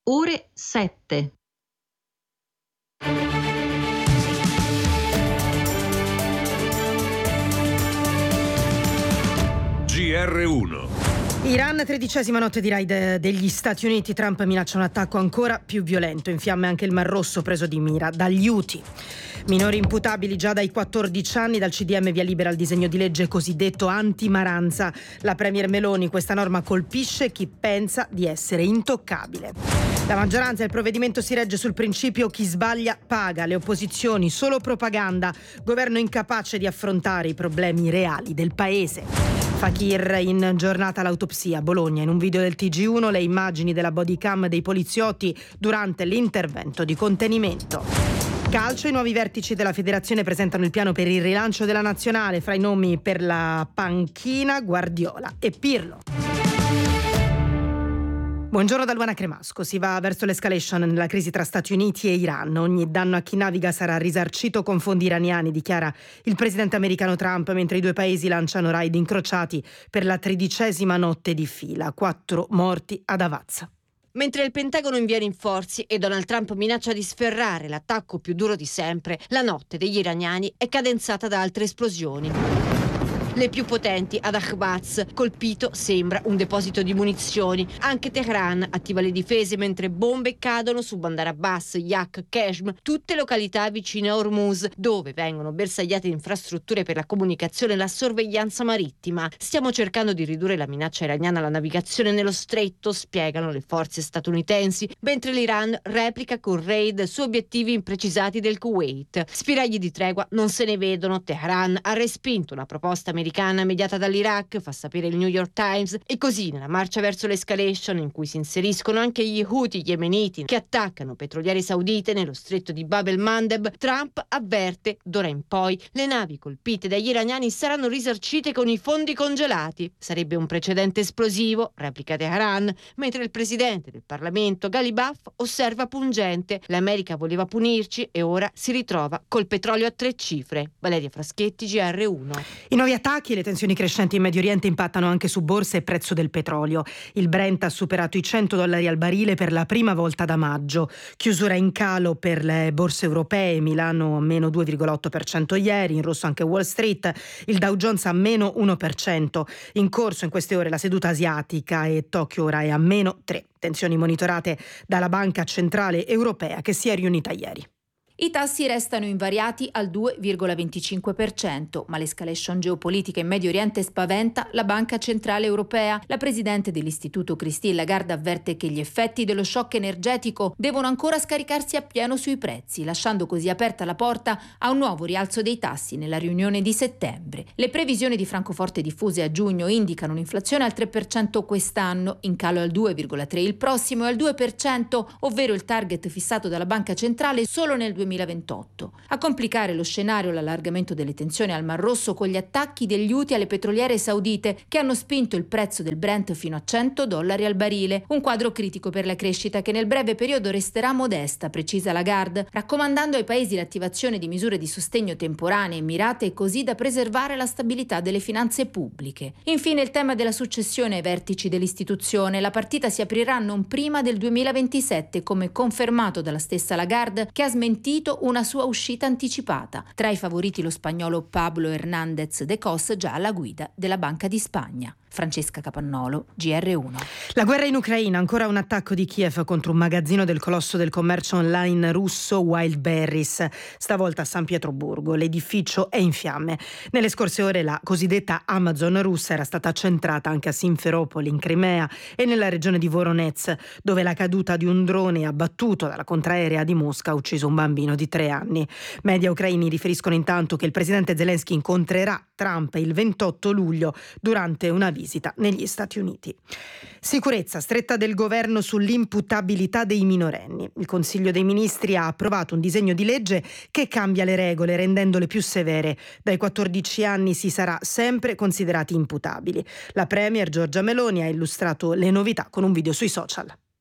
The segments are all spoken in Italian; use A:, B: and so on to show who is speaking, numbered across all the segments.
A: Ore 7.
B: GR1.
C: Iran, 13ª notte di raid degli Stati Uniti. Trump minaccia un attacco ancora più violento. In fiamme anche il Mar Rosso preso di mira dagli Houthi. Minori imputabili già dai 14 anni. Dal CDM via libera al disegno di legge cosiddetto anti-Maranza. La premier Meloni: questa norma colpisce chi pensa di essere intoccabile. La maggioranza: il provvedimento si regge sul principio chi sbaglia paga. Le opposizioni: solo propaganda. Governo incapace di affrontare i problemi reali del paese. Fakir in giornata all'autopsia a Bologna. In un video del TG1 le immagini della bodycam dei poliziotti durante l'intervento di contenimento. Calcio: i nuovi vertici della federazione presentano il piano per il rilancio della nazionale. Fra i nomi per la panchina Guardiola e Pirlo. Buongiorno da Luana Cremasco. Si va verso l'escalation nella crisi tra Stati Uniti e Iran. Ogni danno a chi naviga sarà risarcito con fondi iraniani, dichiara il presidente americano Trump, mentre i due paesi lanciano raid incrociati per la 13ª notte di fila. 4 morti ad Avazza.
D: Mentre il Pentagono invia rinforzi e Donald Trump minaccia di sferrare l'attacco più duro di sempre, la notte degli iraniani è cadenzata da altre esplosioni. Le più potenti ad Ahvaz. Colpito sembra un deposito di munizioni. Anche Teheran attiva le difese mentre bombe cadono su Bandar Abbas, Yak, Keshm, tutte località vicine a Hormuz, dove vengono bersagliate infrastrutture per la comunicazione e la sorveglianza marittima. Stiamo cercando di ridurre la minaccia iraniana alla navigazione nello stretto, spiegano le forze statunitensi, mentre l'Iran replica con raid su obiettivi imprecisati del Kuwait. Spiragli di tregua non se ne vedono. Teheran ha respinto una proposta americana mediata dall'Iraq, fa sapere il New York Times, e così nella marcia verso l'escalation, in cui si inseriscono anche gli Houthi yemeniti che attaccano petroliere saudite nello stretto di Bab el-Mandeb, Trump avverte: d'ora in poi le navi colpite dagli iraniani saranno risarcite con i fondi congelati. Sarebbe un precedente esplosivo, replica Teheran, mentre il presidente del Parlamento Ghalibaf osserva pungente: l'America voleva punirci e ora si ritrova col petrolio a 3 cifre. Valeria Fraschetti, GR1.
C: I nuovi attacchi e le tensioni crescenti in Medio Oriente impattano anche su borse e prezzo del petrolio. Il Brent ha superato i $100 al barile per la prima volta da maggio. Chiusura in calo per le borse europee. Milano a meno 2,8% ieri, in rosso anche Wall Street. Il Dow Jones a meno 1%. In corso in queste ore la seduta asiatica e Tokyo ora è a meno 3%. Tensioni monitorate dalla Banca Centrale Europea, che si è riunita ieri.
E: I tassi restano invariati al 2,25%, ma l'escalation geopolitica in Medio Oriente spaventa la Banca Centrale Europea. La presidente dell'istituto Christine Lagarde avverte che gli effetti dello shock energetico devono ancora scaricarsi appieno sui prezzi, lasciando così aperta la porta a un nuovo rialzo dei tassi nella riunione di settembre. Le previsioni di Francoforte diffuse a giugno indicano un'inflazione al 3% quest'anno, in calo al 2,3% il prossimo e al 2%, ovvero il target fissato dalla Banca Centrale solo nel 2028. A complicare lo scenario l'allargamento delle tensioni al Mar Rosso con gli attacchi degli Houthi alle petroliere saudite, che hanno spinto il prezzo del Brent fino a $100 al barile. Un quadro critico per la crescita che nel breve periodo resterà modesta, precisa Lagarde, raccomandando ai paesi l'attivazione di misure di sostegno temporanee e mirate così da preservare la stabilità delle finanze pubbliche. Infine il tema della successione ai vertici dell'istituzione. La partita si aprirà non prima del 2027, come confermato dalla stessa Lagarde, che ha smentito una sua uscita anticipata. Tra i favoriti lo spagnolo Pablo Hernández de Cos, già alla guida della Banca di Spagna. Francesca Capannolo, GR1.
C: La guerra in Ucraina, ancora un attacco di Kiev contro un magazzino del colosso del commercio online russo Wildberries, stavolta a San Pietroburgo. L'edificio è in fiamme. Nelle scorse ore la cosiddetta Amazon russa era stata centrata anche a Simferopol in Crimea e nella regione di Voronezh, dove la caduta di un drone abbattuto dalla contraerea di Mosca ha ucciso un bambino di 3 anni. Media ucraini riferiscono intanto che il presidente Zelensky incontrerà Trump il 28 luglio durante una visita negli Stati Uniti. Sicurezza, stretta del governo sull'imputabilità dei minorenni. Il Consiglio dei Ministri ha approvato un disegno di legge che cambia le regole rendendole più severe. Dai 14 anni si sarà sempre considerati imputabili. La premier Giorgia Meloni ha illustrato le novità con un video sui social.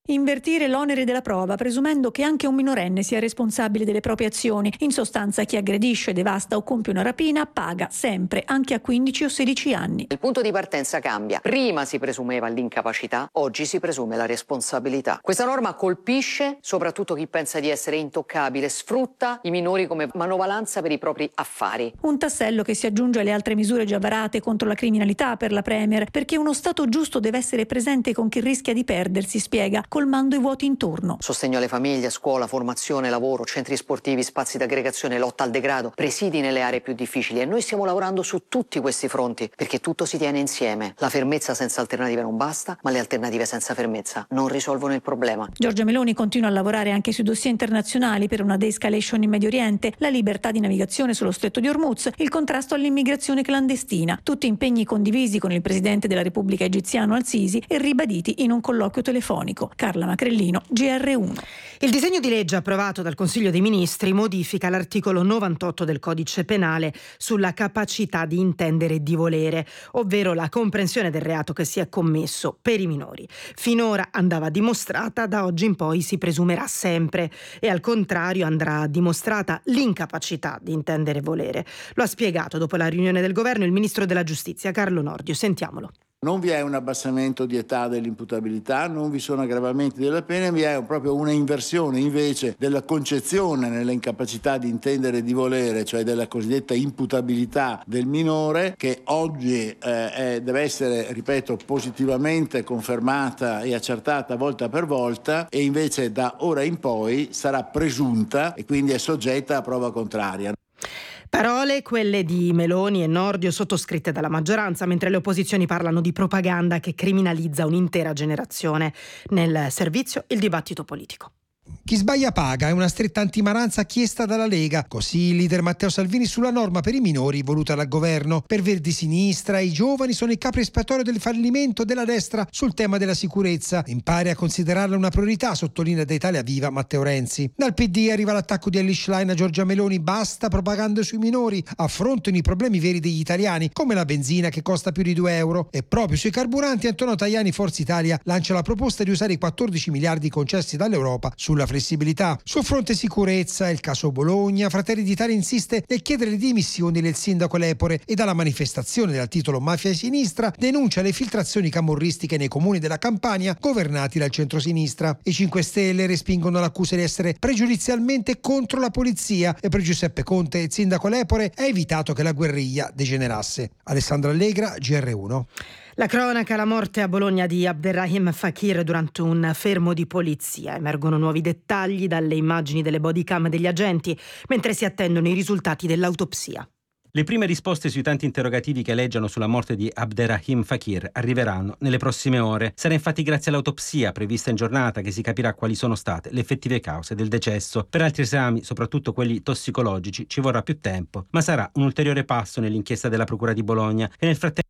A: Invertire l'onere della prova, presumendo che anche un minorenne sia responsabile delle proprie azioni. In sostanza, chi aggredisce, devasta o compie una rapina paga sempre, anche a 15 o 16 anni.
F: Il punto di partenza cambia. Prima si presumeva l'incapacità, oggi si presume la responsabilità. Questa norma colpisce soprattutto chi pensa di essere intoccabile, sfrutta i minori come manovalanza per i propri affari.
A: Un tassello che si aggiunge alle altre misure già varate contro la criminalità per la Premier, perché uno Stato giusto deve essere presente con chi rischia di perdersi, spiega, colmando i vuoti intorno.
F: Sostegno alle famiglie, scuola, formazione, lavoro, centri sportivi, spazi d'aggregazione, lotta al degrado, presidi nelle aree più difficili, e noi stiamo lavorando su tutti questi fronti perché tutto si tiene insieme. La fermezza senza alternative non basta, ma le alternative senza fermezza non risolvono il problema.
A: Giorgia Meloni continua a lavorare anche sui dossier internazionali per una de-escalation in Medio Oriente, la libertà di navigazione sullo stretto di Hormuz, il contrasto all'immigrazione clandestina, tutti impegni condivisi con il presidente della Repubblica egiziano Al-Sisi e ribaditi in un colloquio telefonico. Carla Macrellino, GR1.
C: Il disegno di legge approvato dal Consiglio dei Ministri modifica l'articolo 98 del Codice Penale sulla capacità di intendere e di volere, ovvero la comprensione del reato che sia commesso per i minori. Finora andava dimostrata, da oggi in poi si presumerà sempre, e al contrario andrà dimostrata l'incapacità di intendere e volere. Lo ha spiegato dopo la riunione del governo il ministro della Giustizia Carlo Nordio. Sentiamolo.
G: Non vi è un abbassamento di età dell'imputabilità, non vi sono aggravamenti della pena, vi è proprio una inversione invece della concezione nella incapacità di intendere e di volere, cioè della cosiddetta imputabilità del minore, che oggi deve essere, ripeto, positivamente confermata e accertata volta per volta, e invece da ora in poi sarà presunta e quindi è soggetta a prova contraria.
C: Parole, quelle di Meloni e Nordio, sottoscritte dalla maggioranza, mentre le opposizioni parlano di propaganda che criminalizza un'intera generazione. Nel servizio il dibattito politico.
H: Chi sbaglia paga è una stretta antimaranza chiesta dalla Lega. Così il leader Matteo Salvini sulla norma per i minori voluta dal governo. Per Verdi Sinistra i giovani sono il capro espiatorio del fallimento della destra sul tema della sicurezza. Impari a considerarla una priorità, sottolinea da Italia Viva Matteo Renzi. Dal PD arriva l'attacco di Elly Schlein a Giorgia Meloni: basta propaganda sui minori, affrontano i problemi veri degli italiani, come la benzina che costa più di 2 euro. E proprio sui carburanti Antonio Tajani, Forza Italia, lancia la proposta di usare i 14 miliardi concessi dall'Europa sulla flessibilità. Sul fronte sicurezza, il caso Bologna, Fratelli d'Italia insiste nel chiedere le dimissioni del sindaco Lepore, e dalla manifestazione dal titolo Mafia e Sinistra denuncia le filtrazioni camorristiche nei comuni della Campania governati dal centrosinistra. I 5 Stelle respingono l'accusa di essere pregiudizialmente contro la polizia, e per Giuseppe Conte il sindaco Lepore ha evitato che la guerriglia degenerasse. Alessandra Allegra, GR1.
C: La cronaca: la morte a Bologna di Abderrahim Fakir durante un fermo di polizia. Emergono nuovi dettagli dalle immagini delle bodycam degli agenti, mentre si attendono i risultati dell'autopsia.
I: Le prime risposte sui tanti interrogativi che aleggiano sulla morte di Abderrahim Fakir arriveranno nelle prossime ore. Sarà infatti grazie all'autopsia prevista in giornata che si capirà quali sono state le effettive cause del decesso. Per altri esami, soprattutto quelli tossicologici, ci vorrà più tempo, ma sarà un ulteriore passo nell'inchiesta della Procura di Bologna. E nel frattempo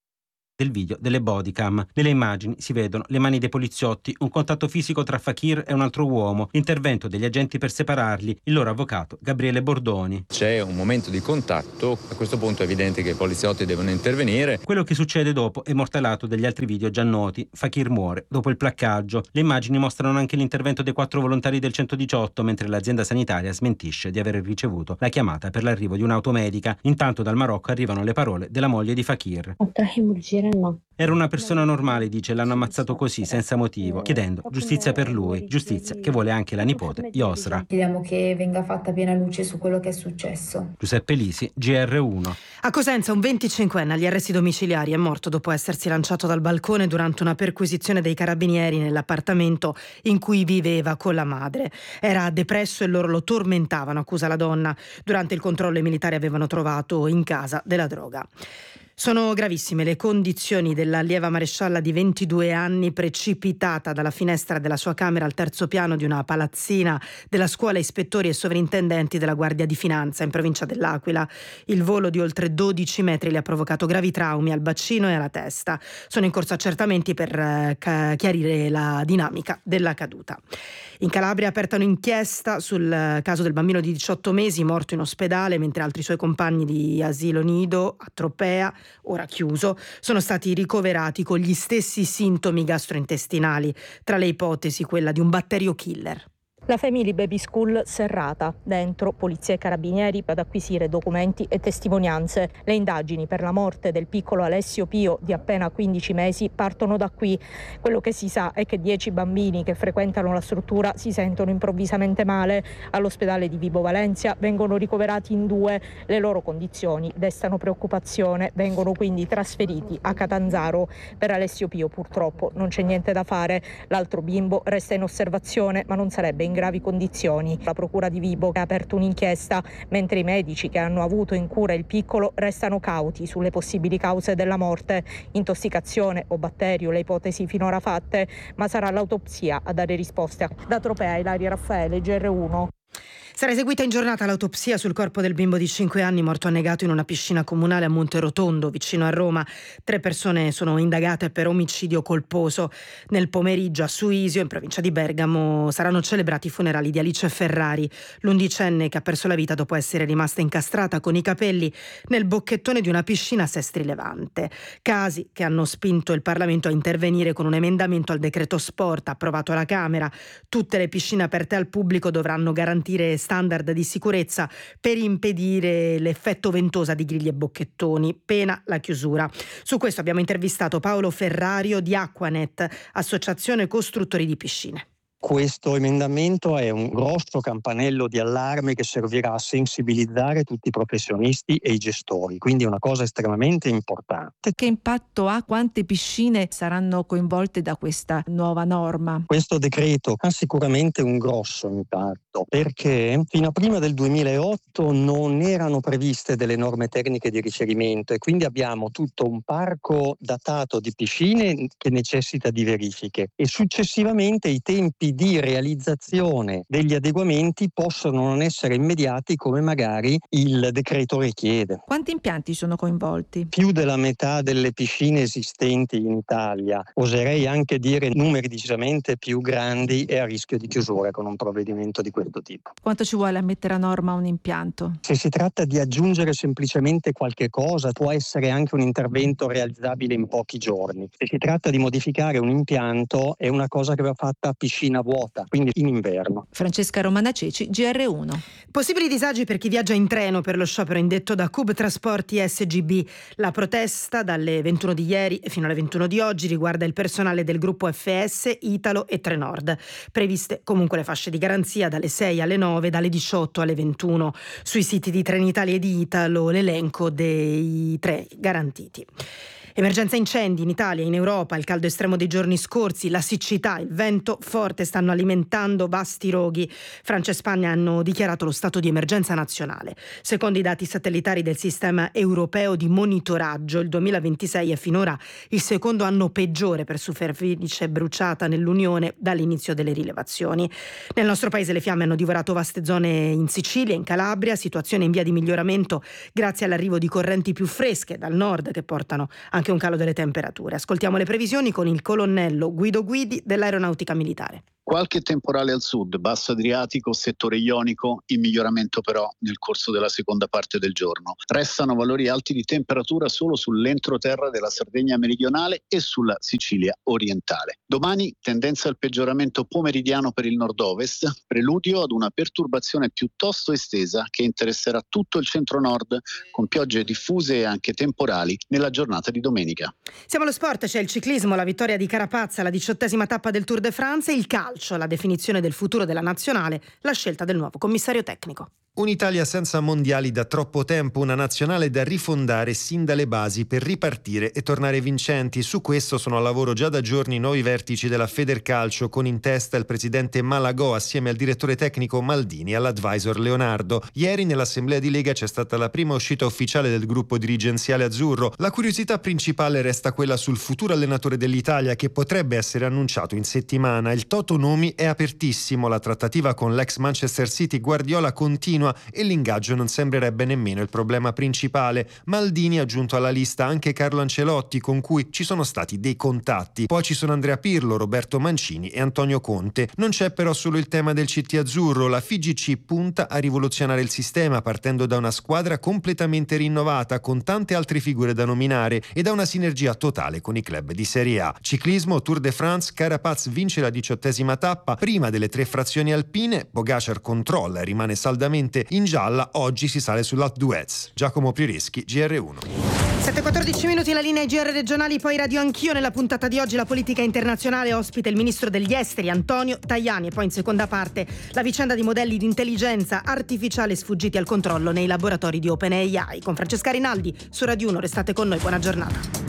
I: del video delle bodycam. Nelle immagini si vedono le mani dei poliziotti, un contatto fisico tra Fakir e un altro uomo, l'intervento degli agenti per separarli, il loro avvocato Gabriele Bordoni.
J: C'è un momento di contatto, a questo punto è evidente che i poliziotti devono intervenire.
I: Quello che succede dopo è mortalato dagli altri video già noti. Fakir muore dopo il placcaggio. Le immagini mostrano anche l'intervento dei 4 volontari del 118, mentre l'azienda sanitaria smentisce di aver ricevuto la chiamata per l'arrivo di un'automedica. Intanto dal Marocco arrivano le parole della moglie di Fakir. Era una persona normale, dice, l'hanno ammazzato così, senza motivo, chiedendo giustizia per lui, giustizia che vuole anche la nipote Yosra.
K: Chiediamo che venga fatta piena luce su quello che è successo.
I: Giuseppe Lisi, GR1.
C: A Cosenza un 25enne agli arresti domiciliari è morto dopo essersi lanciato dal balcone durante una perquisizione dei carabinieri nell'appartamento in cui viveva con la madre. Era depresso e loro lo tormentavano, accusa la donna. Durante il controllo i militari avevano trovato in casa della droga. Sono gravissime le condizioni dell'allieva marescialla di 22 anni precipitata dalla finestra della sua camera al terzo piano di una palazzina della scuola ispettori e sovrintendenti della Guardia di Finanza in provincia dell'Aquila. Il volo di oltre 12 metri le ha provocato gravi traumi al bacino e alla testa. Sono in corso accertamenti per chiarire la dinamica della caduta. In Calabria è aperta un'inchiesta sul caso del bambino di 18 mesi morto in ospedale mentre altri suoi compagni di asilo nido a Tropea ora chiuso, sono stati ricoverati con gli stessi sintomi gastrointestinali, tra le ipotesi quella di un batterio killer.
L: La Family Baby School serrata, dentro polizia e carabinieri ad acquisire documenti e testimonianze. Le indagini per la morte del piccolo Alessio Pio di appena 15 mesi partono da qui. Quello che si sa è che 10 bambini che frequentano la struttura si sentono improvvisamente male. All'ospedale di Vibo Valentia vengono ricoverati in 2. Le loro condizioni destano preoccupazione, vengono quindi trasferiti a Catanzaro. Per Alessio Pio purtroppo non c'è niente da fare. L'altro bimbo resta in osservazione ma non sarebbe in gravi condizioni. La procura di Vibo ha aperto un'inchiesta, mentre i medici che hanno avuto in cura il piccolo restano cauti sulle possibili cause della morte. Intossicazione o batterio, le ipotesi finora fatte, ma sarà l'autopsia a dare risposte. Da Tropea, Ilaria Raffaele, GR1.
C: Sarà eseguita in giornata l'autopsia sul corpo del bimbo di 5 anni morto annegato in una piscina comunale a Monterotondo, vicino a Roma. 3 persone sono indagate per omicidio colposo. Nel pomeriggio a Suisio, in provincia di Bergamo, saranno celebrati i funerali di Alice Ferrari, l'11enne che ha perso la vita dopo essere rimasta incastrata con i capelli nel bocchettone di una piscina a Sestri Levante. Casi che hanno spinto il Parlamento a intervenire con un emendamento al decreto sport approvato alla Camera. Tutte le piscine aperte al pubblico dovranno garantire standard di sicurezza per impedire l'effetto ventosa di griglie e bocchettoni, pena la chiusura. Su questo abbiamo intervistato Paolo Ferrario di Aquanet, associazione costruttori di piscine.
M: Questo emendamento è un grosso campanello di allarme che servirà a sensibilizzare tutti i professionisti e i gestori, quindi è una cosa estremamente importante.
N: Che impatto ha? Quante piscine saranno coinvolte da questa nuova norma?
M: Questo decreto ha sicuramente un grosso impatto, perché fino a prima del 2008 non erano previste delle norme tecniche di riferimento e quindi abbiamo tutto un parco datato di piscine che necessita di verifiche e successivamente i tempi di realizzazione degli adeguamenti possono non essere immediati come magari il decreto richiede.
N: Quanti impianti sono coinvolti?
M: Più della metà delle piscine esistenti in Italia, oserei anche dire numeri decisamente più grandi e a rischio di chiusura con un provvedimento di questo tipo.
N: Quanto ci vuole a mettere a norma un impianto?
M: Se si tratta di aggiungere semplicemente qualche cosa, può essere anche un intervento realizzabile in pochi giorni. Se si tratta di modificare un impianto, è una cosa che va fatta a piscina vuota, quindi in inverno.
N: Francesca Romana Ceci, GR1.
C: Possibili disagi per chi viaggia in treno per lo sciopero indetto da Cub Trasporti SGB. La protesta dalle 21 di ieri fino alle 21 di oggi riguarda il personale del gruppo FS, Italo e Trenord. Previste comunque le fasce di garanzia dalle 6 alle 9, dalle 18 alle 21. Sui siti di Trenitalia e di Italo l'elenco dei 3 garantiti. Emergenza incendi in Italia, in Europa, il caldo estremo dei giorni scorsi, la siccità, il vento forte stanno alimentando vasti roghi. Francia e Spagna hanno dichiarato lo stato di emergenza nazionale. Secondo i dati satellitari del sistema europeo di monitoraggio, il 2026 è finora il secondo anno peggiore per superficie bruciata nell'Unione dall'inizio delle rilevazioni. Nel nostro paese le fiamme hanno divorato vaste zone in Sicilia, in Calabria, situazione in via di miglioramento grazie all'arrivo di correnti più fresche dal nord che portano anche un calo delle temperature. Ascoltiamo le previsioni con il colonnello Guido Guidi dell'Aeronautica Militare.
O: Qualche temporale al sud, basso Adriatico, settore ionico, in miglioramento però nel corso della seconda parte del giorno. Restano valori alti di temperatura solo sull'entroterra della Sardegna meridionale e sulla Sicilia orientale. Domani tendenza al peggioramento pomeridiano per il nord-ovest, preludio ad una perturbazione piuttosto estesa che interesserà tutto il centro-nord con piogge diffuse e anche temporali nella giornata di domenica.
C: Siamo allo sport, c'è il ciclismo, la vittoria di Carapazza, la 18ª tappa del Tour de France e il calcio, la definizione del futuro della nazionale, la scelta del nuovo commissario tecnico.
P: Un'Italia senza mondiali da troppo tempo, una nazionale da rifondare sin dalle basi per ripartire e tornare vincenti. Su questo sono a lavoro già da giorni nuovi vertici della Federcalcio, con in testa il presidente Malagò assieme al direttore tecnico Maldini e all'advisor Leonardo. Ieri nell'assemblea di Lega c'è stata la prima uscita ufficiale del gruppo dirigenziale azzurro. La curiosità principale resta quella sul futuro allenatore dell'Italia, che potrebbe essere annunciato in settimana. Il toto nomi è apertissimo, la trattativa con l'ex Manchester City Guardiola continua continua e l'ingaggio non sembrerebbe nemmeno il problema principale. Maldini ha aggiunto alla lista anche Carlo Ancelotti, con cui ci sono stati dei contatti. Poi ci sono Andrea Pirlo, Roberto Mancini e Antonio Conte. Non c'è però solo il tema del CT azzurro. La FIGC punta a rivoluzionare il sistema partendo da una squadra completamente rinnovata con tante altre figure da nominare e da una sinergia totale con i club di Serie A. Ciclismo, Tour de France, Carapaz vince la 18ª tappa prima delle 3 frazioni alpine, Pogacar controlla e rimane saldamente in gialla, oggi si sale sull'Alpe d'Huez. Giacomo Prioreschi, GR1.
C: 7:14 minuti, la linea ai GR regionali, poi Radio Anch'io. Nella puntata di oggi la politica internazionale, ospite il ministro degli esteri Antonio Tajani, e poi in seconda parte la vicenda di modelli di intelligenza artificiale sfuggiti al controllo nei laboratori di OpenAI. Con Francesca Rinaldi su Radio 1, restate con noi, buona giornata.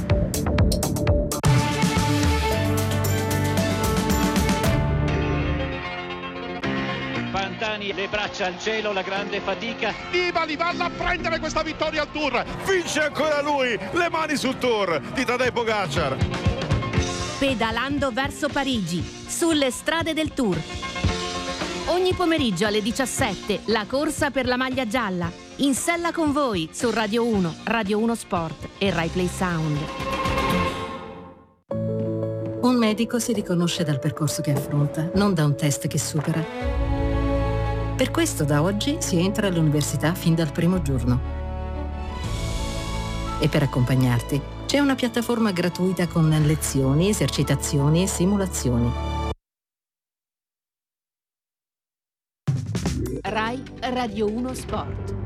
Q: Pantani, le braccia al cielo, la grande fatica.
R: Nibali vanno a prendere questa vittoria al Tour, vince ancora lui, le mani sul Tour di Tadej Pogacar.
S: Pedalando verso Parigi, sulle strade del Tour. Ogni pomeriggio alle 17, la corsa per la maglia gialla, in sella con voi su Radio 1, Radio 1 Sport e Rai Play Sound.
T: Un medico si riconosce dal percorso che affronta, non da un test che supera. Per questo da oggi si entra all'università fin dal primo giorno. E per accompagnarti c'è una piattaforma gratuita con lezioni, esercitazioni e simulazioni.
S: Rai Radio 1 Sport.